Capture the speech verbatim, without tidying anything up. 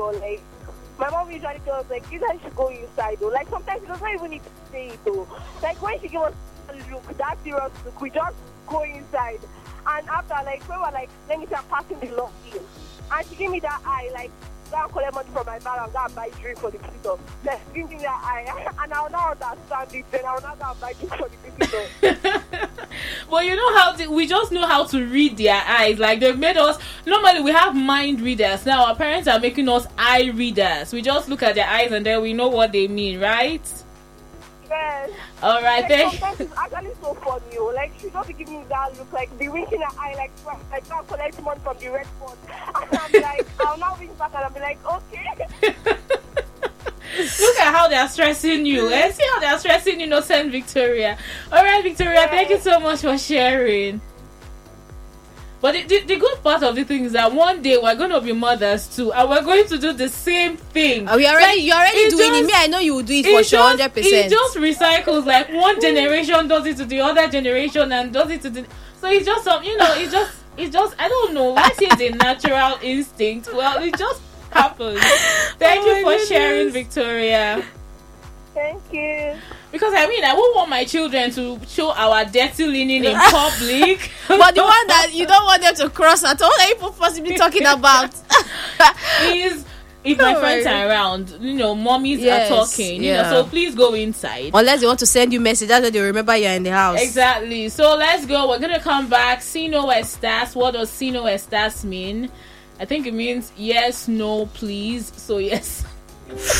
or like my mom usually tells like you guys should go inside though. Like sometimes she doesn't even need to say it though. Like when she gives us a look, that serious look, we just go inside. And after like when we're like, let me say I'm passing the love in. And she gave me that eye, like go and collect money from my bag and go and buy drink for the visitor. Then give me that eye and I'll not understand it, then I'll not go and buy drink for the visitor. Well, you know how to, we just know how to read their eyes. Like they've made us, normally we have mind readers. Now our parents are making us eye readers. We just look at their eyes and then we know what they mean, right? Yes. All right, like, then. Sometimes it's actually so funny. Oh. Like she just be giving me that look, like be winking her eye, like like go and collect money from the red spot. And I'm like, I'll now wink back and I'll be like, okay. Look at how they're stressing you. Eh? See how they're stressing innocent Victoria. All right, Victoria, yes. Thank you so much for sharing. But the, the, the good part of the thing is that one day we're going to be mothers too, and we're going to do the same thing. Are we already? Like, you're already doing just, it. Me, I know you will do it for sure, hundred percent. It just recycles. Like one generation does it to the other generation, and does it to the. So it's just some, you know, it just, it just. I don't know. I say it's a natural instinct. Well, it just happens. Thank Oh you for goodness. sharing, Victoria. Thank you. Because I mean, I won't want my children to show our dirty linen in public. But the one that you don't want them to cross at all, what are you possibly talking about? Please, if Don't my friends worry. are around, you know, mommies Yes, are talking, you yeah. know, so please go inside. Unless they want to send you message, that's when they remember you're in the house. Exactly. So let's go. We're gonna come back. Si no estás. What does si no estás mean? I think it means yes, no, please. So yes.